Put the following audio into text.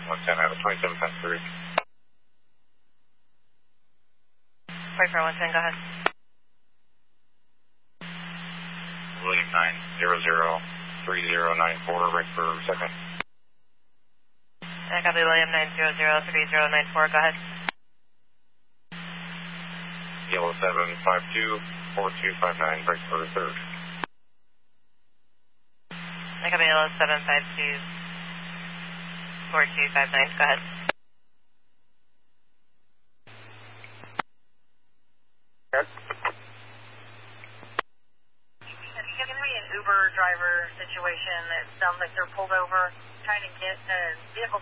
110 out of 27 times 3. 110, go ahead. William 9003094, right for second. I copy William 9003094, go ahead. Yellow 7524259, right for third. I copy Yellow 7524259, go ahead. Yes. If you give me an Uber driver situation, it sounds like they're pulled over trying to get a vehicle